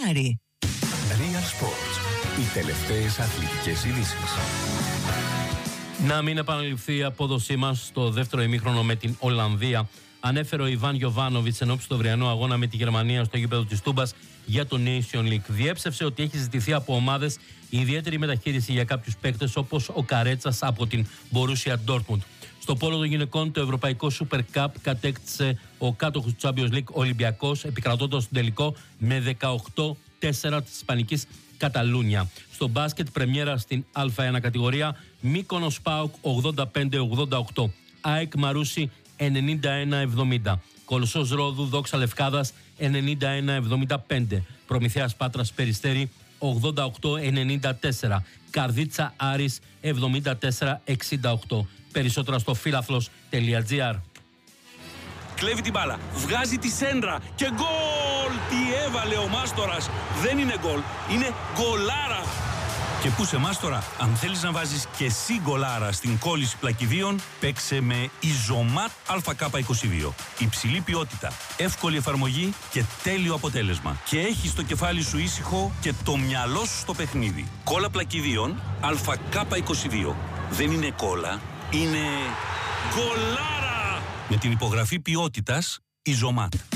Χάρη. Real Sports. Οι τελευταίες αθλητικές ειδήσεις. Να μην επαναληφθεί η απόδοσή μας στο δεύτερο ημίχρονο με την Ολλανδία, ανέφερε ο Ιβάν Γιοβάνοβιτς εν ώψη του αυριανού αγώνα με τη Γερμανία στο γήπεδο της Τούμπας για το Nation League. Διέψευσε ότι έχει ζητηθεί από ομάδες ιδιαίτερη μεταχείριση για κάποιους παίκτες όπως ο Καρέτσας από την Borussia Dortmund. Στο πόλο των γυναικών, το Ευρωπαϊκό Super Cup κατέκτησε ο κάτοχος του Champions League Ολυμπιακός, επικρατώντας στον τελικό με 18-4 της Ισπανικής Καταλούνια. Στο μπάσκετ, πρεμιέρα στην Α1 κατηγορία, Μύκονος ΠΑΟΚ 85-88, ΑΕΚ Μαρούσι 91-70, Κολοσσός Ρόδου Δόξα Λευκάδας 91-75, Προμηθέας Πάτρας Περιστέρι 88-94, Καρδίτσα Άρης 74-68. Περισσότερα στο φίλαθλος.gr. Κλέβει την μπάλα, βγάζει τη σέντρα και γκολ! Τι έβαλε ο Μάστορας! Δεν είναι γκολ, είναι γκολάρα! Και πού σε Μάστορα, αν θέλεις να βάζεις και εσύ γκολάρα στην κόλληση πλακιδίων, παίξε με Ιζωμάτ ΑΚ22. Υψηλή ποιότητα, εύκολη εφαρμογή και τέλειο αποτέλεσμα. Και έχεις το κεφάλι σου ήσυχο και το μυαλό σου στο παιχνίδι. Κόλλα πλακιδίων ΑΚ22. Δεν είναι κόλλα, είναι γκολάρα! Με την υπογραφή ποιότητας Ιζωμάτ.